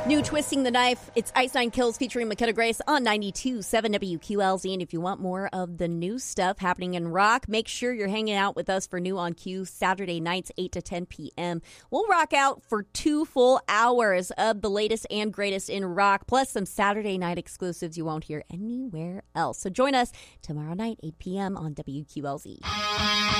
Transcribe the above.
New Twisting the Knife. It's Ice Nine Kills featuring McKenna Grace on 92.7 WQLZ. And if you want more of the new stuff happening in rock, make sure you're hanging out with us for New on Q Saturday nights, 8 to 10 p.m. We'll rock out for 2 full hours of the latest and greatest in rock, plus some Saturday night exclusives you won't hear anywhere else. So join us tomorrow night, 8 p.m. on WQLZ.